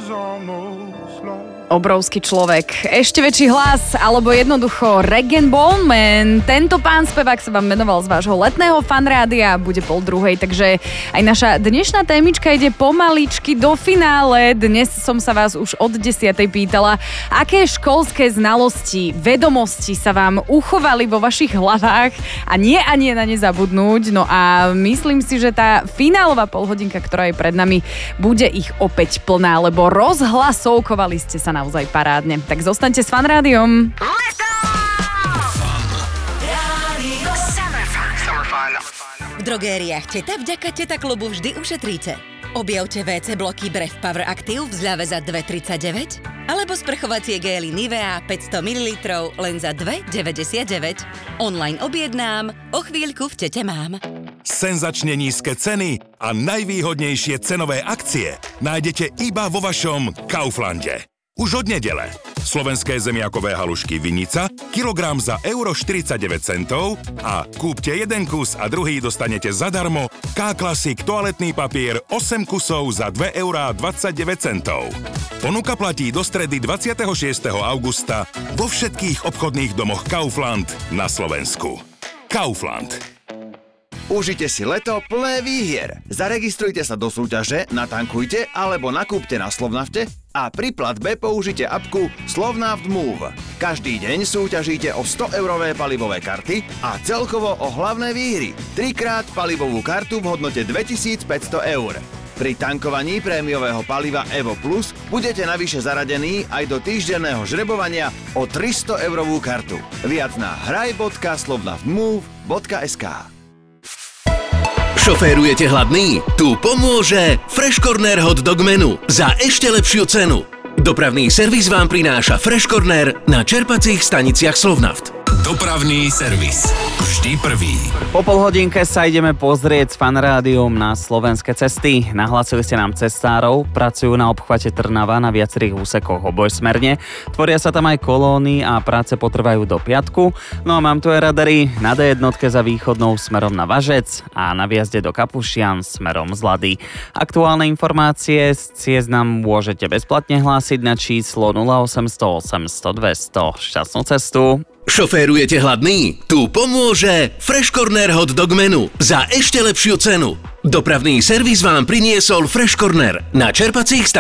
Obrovský človek, ešte väčší hlas, alebo jednoducho Rag & Bone Man. Tento pán spevák sa vám menoval z vášho letného fanrádia, bude 12:30, takže aj naša dnešná témička ide pomaličky do finále. Dnes som sa vás už od 10:00 pýtala, aké školské znalosti, vedomosti sa vám uchovali vo vašich hlavách a nie na ne zabudnúť. No a myslím si, že tá finálová polhodinka, ktorá je pred nami, bude ich opäť plná, lebo rozhlasovkovali ste sa naozaj parádne. Tak zostaňte s Fanrádiom. V drogériách Teta vďaka Teta klubu vždy ušetríte. Objavte WC bloky Brev Power Active v zľave za 2,39 alebo sprchovacie gély Nivea 500 ml len za 2,99. Online objednám, o chvíľku v Tete mám. Senzačne nízke ceny a najvýhodnejšie cenové akcie nájdete iba vo vašom Kauflande. Už od nedele. Slovenské zemiakové halušky Vinica, kilogram za euro 49 centov a kúpte jeden kus a druhý dostanete zadarmo K-Classic toaletný papier 8 kusov za 2,29 €. Ponuka platí do stredy 26. augusta vo všetkých obchodných domoch Kaufland na Slovensku. Kaufland. Užite si leto plné výhier. Zaregistrujte sa do súťaže, natankujte alebo nakúpte na Slovnafte a pri platbe použite apku Slovnaft Move. Každý deň súťažíte o 100-eurové palivové karty a celkovo o hlavné výhry. 3-krát palivovú kartu v hodnote 2500 €. Pri tankovaní prémiového paliva Evo Plus budete navyše zaradení aj do týždenného žrebovania o 300-eurovú kartu. Viac na hraj.slovnaftmove.sk. Šoférujete hladný? Tu pomôže Fresh Corner Hot Dog Menu za ešte lepšiu cenu. Dopravný servis vám prináša Fresh Corner na čerpacích staniciach Slovnaft. Dopravný servis. Vždy prvý. Po polhodinke sa ideme pozrieť s Fanrádiom na slovenské cesty. Nahlasili ste nám cestárov, pracujú na obchvate Trnava na viacerých úsekoch obojsmerne. Tvoria sa tam aj kolóny a práce potrvajú do piatku. No a mám tu aj radary na D1 za východnou smerom na Važec a na výjazde do Kapušian smerom z Lady. Aktuálne informácie z ciest nám môžete bezplatne hlásiť na číslo 0800 800 200. Šťastnú cestu. Šoférujete hladný? Tu pomôže Fresh Corner Hot Dog Menu za ešte lepšiu cenu. Dopravný servis vám priniesol Fresh Corner na čerpacích